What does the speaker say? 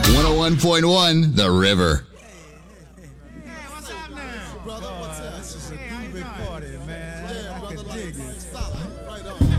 101.1 The River. What's up now? Brother, what's up? This is a groovy party, man. I can dig it. Stop. Right on.